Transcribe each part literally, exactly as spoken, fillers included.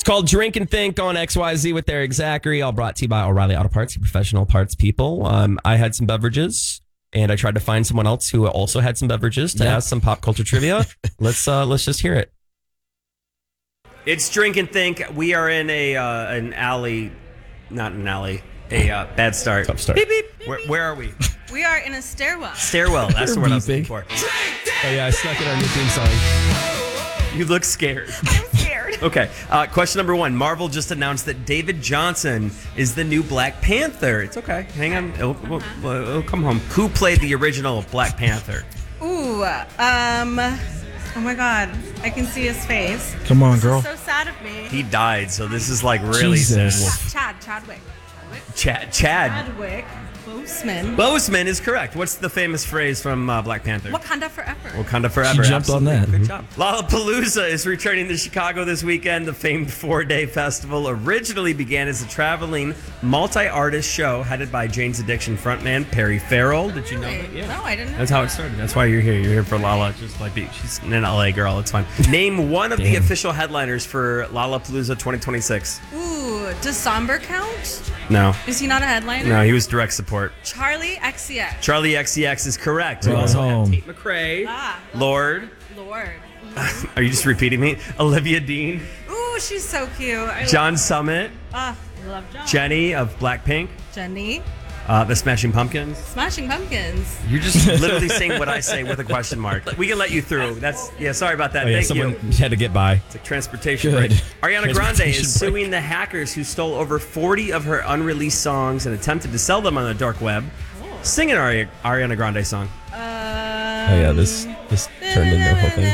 called Drink and Think on X Y Z with Eric Zachary, all brought to you by O'Reilly Auto Parts, professional parts people. Um, I had some beverages, and I tried to find someone else who also had some beverages to yeah. ask some pop culture trivia. let's uh, let's just hear it. It's Drink and Think. We are in a uh, an alley, not an alley, a uh, bad start. Tough start. Beep, beep. Where, where are we? We are in a stairwell. Stairwell. That's the word I was looking for. Oh, yeah, I snuck in our new theme song. You look scared. I'm scared. Okay, uh, question number one. Marvel just announced that David Johnson is the new Black Panther. It's okay. Hang on. It'll, it'll, it'll come home. Who played the original Black Panther? Ooh, um, oh my God. I can see his face. Come on, girl. So sad of me. He died, so this is like really Jesus. sad. Chad, Chadwick. Chad. Chad. Chadwick Boseman. Boseman is correct. What's the famous phrase from uh, Black Panther? Wakanda forever. Wakanda forever. She jumped on Absolutely. that. Good Mhm. job. Lollapalooza is returning to Chicago this weekend. The famed four-day festival originally began as a traveling multi-artist show headed by Jane's Addiction frontman Perry Farrell. Did you know Really? that? Yeah. No, I didn't know That's how it that. started. That's why you're here. You're here for Lala. Just like me. She's an L A girl. It's fine. Name one of the Damn. official headliners for Lollapalooza twenty twenty-six. Ooh, does Somber count? No. Is he not a headliner? No, he was direct support. Charlie X C X. Charlie X C X is correct. We Right also home. have Tate McRae, Ah. Lord. Lord. Are you just repeating me? Olivia Dean, Ooh, she's so cute. I John Summit, Ah, I love John. Jenny of Blackpink, Jenny. uh, the Smashing Pumpkins. Smashing Pumpkins. You're just literally saying what I say with a question mark. We can let you through. That's yeah. Sorry about that. Oh, yeah, Thank someone you. had to get by. It's a transportation Good. break. Ariana Grande Transportation is break. suing the hackers who stole over forty of her unreleased songs and attempted to sell them on the dark web. Sing an Ari- Ariana Grande song. Um, Oh, yeah, this this turned into a whole thing.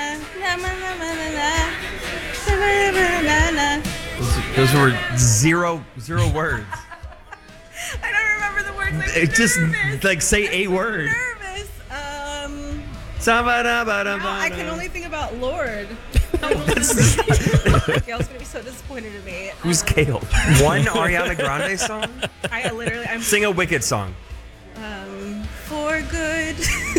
Those, those were zero zero words. I don't remember the words. I'm It just nervous. like say a word. nervous. Um, Sa-ba-da-ba-da-ba-da. no, I can only think about Lord. That's- Gail's gonna be so disappointed in me. Who's Kale? One Ariana Grande song? I literally, I'm Sing a Wicked song. um for good.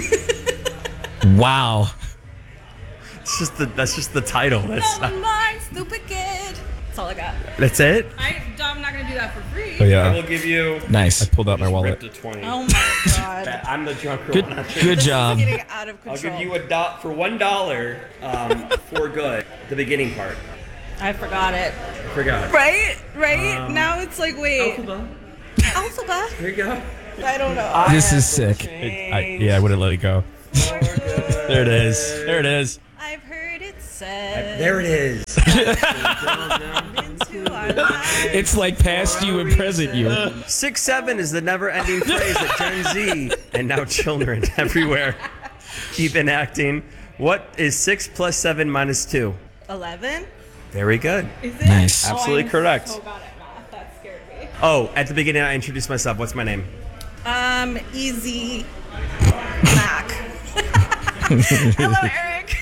Wow. It's just the that's just the title. That's Never mind, stupid kid. That's all I got. that's it. I, I'm not gonna do that for free. Oh, I yeah. will give you. Nice. I pulled out my wallet. Ripped a twenty. Oh my god. I'm the drunk Good, one. good This job. is getting out of I'll control. give you a dot for one dollar. Um, for good. The beginning part. I forgot it. I forgot. Right? Right? Um, now it's like, wait. Alphabet. Alphabet? There you go. I don't know. This is sick. It- I, yeah, I wouldn't let it go. There it is. There it is. I've heard it said. There it is. Into our lives. It's like past you and present you. Six seven is the never-ending phrase that Gen Z and now children everywhere keep enacting. What is six plus seven minus two? Eleven? Very good. Is it? Nice. Absolutely I'm correct. So bad at math. That scared me. Oh, at the beginning I introduced myself. What's my name? Um, Easy Mac. Hello, Eric.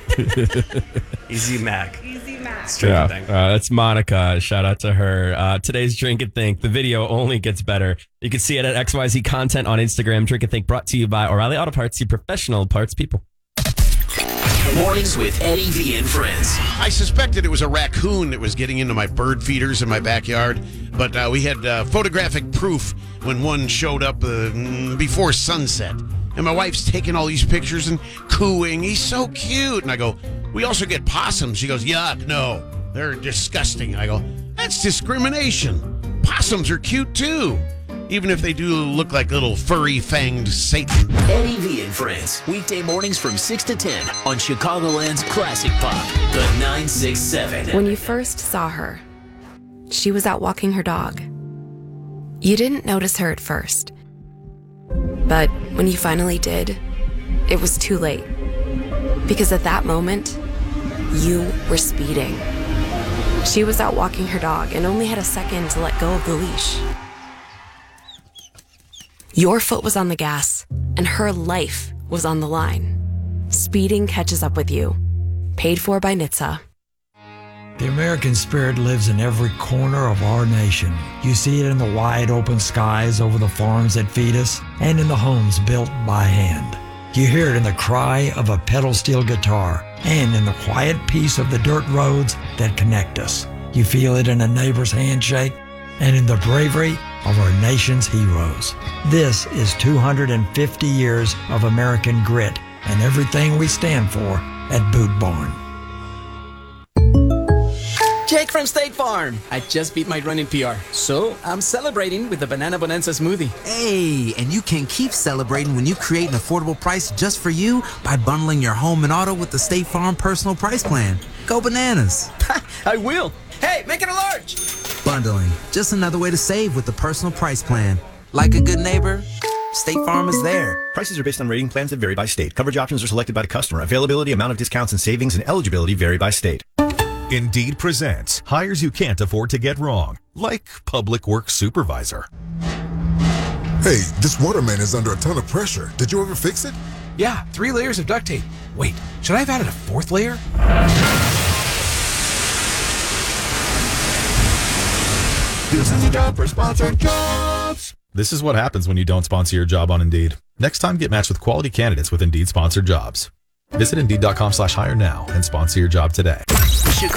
Easy Mac. Easy Mac. Straight Yeah, thing. uh, that's Monica. Shout out to her. Uh, today's Drink and Think. The video only gets better. You can see it at X Y Z Content on Instagram. Drink and Think brought to you by O'Reilly Auto Parts, your professional parts people. Mornings with Eddie V and friends. I suspected it was a raccoon that was getting into my bird feeders in my backyard, but uh, we had uh, photographic proof when one showed up uh, mm, before sunset. And my wife's taking all these pictures and cooing. He's so cute. And I go, we also get possums. She goes, yuck, no, they're disgusting. And I go, that's discrimination. Possums are cute too, even if they do look like little furry fanged Satan. Eddie V and friends. Weekday mornings from six to ten on Chicagoland's Classic Pop, the nine six seven. When you first saw her, she was out walking her dog. You didn't notice her at first. But when you finally did, it was too late. Because at that moment, you were speeding. She was out walking her dog and only had a second to let go of the leash. Your foot was on the gas, and her life was on the line. Speeding catches up with you. Paid for by N H T S A. The American spirit lives in every corner of our nation. You see it in the wide open skies over the farms that feed us and in the homes built by hand. You hear it in the cry of a pedal steel guitar and in the quiet peace of the dirt roads that connect us. You feel it in a neighbor's handshake and in the bravery of our nation's heroes. This is two hundred fifty years of American grit and everything we stand for at Boot Barn. Jake from State Farm. I just beat my running P R, so I'm celebrating with the Banana Bonanza smoothie. Hey, and you can keep celebrating when you create an affordable price just for you by bundling your home and auto with the State Farm Personal Price Plan. Go bananas. I will. Hey, make it a large. Bundling, just another way to save with the Personal Price Plan. Like a good neighbor, State Farm is there. Prices are based on rating plans that vary by state. Coverage options are selected by the customer. Availability, amount of discounts and savings, and eligibility vary by state. Indeed presents hires you can't afford to get wrong, like public works supervisor. Hey, this waterman is under a ton of pressure. Did you ever fix it? Yeah, three layers of duct tape. Wait, should I have added a fourth layer? This is a job for sponsored jobs. This is what happens when you don't sponsor your job on Indeed. Next time, get matched with quality candidates with Indeed sponsored jobs. Visit Indeed.com slash hire now and sponsor your job today.